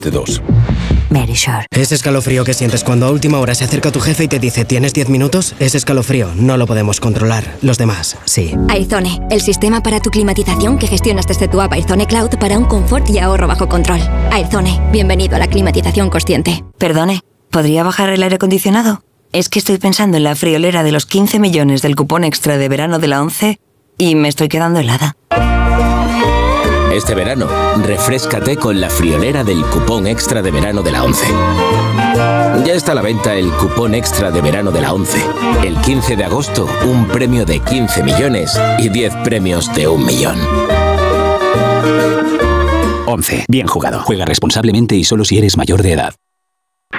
de 2. Verisure. Ese escalofrío que sientes cuando a última hora se acerca tu jefe y te dice ¿tienes 10 minutos? Ese escalofrío no lo podemos controlar. Los demás, sí. Aizone, el sistema para tu climatización que gestionas desde tu app Aizone Cloud para un confort y ahorro bajo control. Aizone, bienvenido a la climatización consciente. Perdone, ¿podría bajar el aire acondicionado? Es que estoy pensando en la friolera de los 15 millones del cupón extra de verano de la ONCE y me estoy quedando helada. Este verano, refréscate con la friolera del cupón extra de verano de la ONCE. Ya está a la venta el cupón extra de verano de la ONCE. El 15 de agosto, un premio de 15 millones y 10 premios de 1 millón. ONCE. Bien jugado. Juega responsablemente y solo si eres mayor de edad.